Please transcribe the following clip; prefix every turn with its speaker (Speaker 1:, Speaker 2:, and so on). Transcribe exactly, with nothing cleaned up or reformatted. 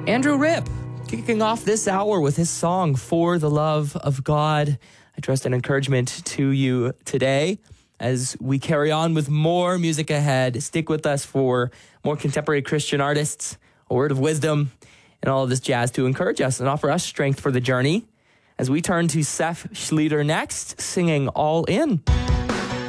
Speaker 1: Andrew Ripp, kicking off this hour with his song, For the Love of God. I trust an encouragement to you today as we carry on with more music ahead. Stick with us for more contemporary Christian artists, a word of wisdom, and all of this jazz to encourage us and offer us strength for the journey as we turn to Seth Schlueter next, singing All In.